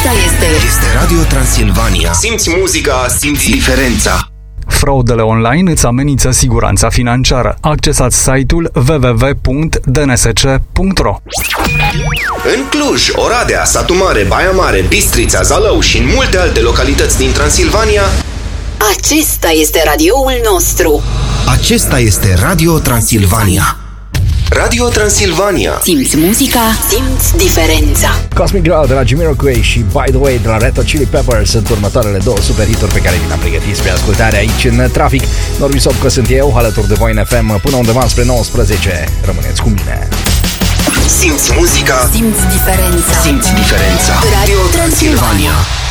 Este Radio Transilvania. Simți muzica, simți diferența. Fraudele online îți amenință siguranța financiară. Accesați site-ul www.dnsc.ro. În Cluj, Oradea, Satu Mare, Baia Mare, Bistrița, Zalău și în multe alte localități din Transilvania, acesta este radioul nostru. Acesta este Radio Transilvania. Radio Transilvania. Simți muzica, simți diferența. Cosmic Girl de la Jamiroquai și By The Way de la Red Hot Chili Peppers sunt următoarele două super hituri pe care vi le-am pregătit spre ascultare aici în trafic. Norbi Sopcă sunt eu, alături de voi în FM până undeva spre 19. Rămâneți cu mine. Simți muzica, simți diferența. Simți diferența. Radio Transilvania.